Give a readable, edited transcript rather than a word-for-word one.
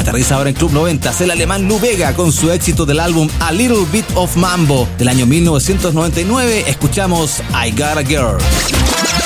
Aterriza ahora en Club 90, el alemán Lou Bega con su éxito del álbum A Little Bit of Mambo del año 1999. Escuchamos I Got a Girl.